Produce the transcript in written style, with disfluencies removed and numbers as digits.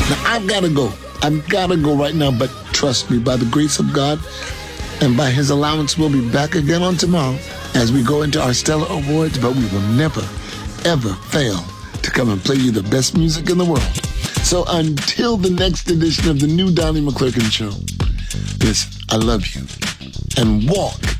Now, I've got to go. I've got to go right now, but trust me, by the grace of God and by his allowance, we'll be back again on tomorrow as we go into our Stellar Awards, but we will never, ever fail to come and play you the best music in the world. So until the next edition of the new Donnie McClurkin Show, listen, I love you, and walk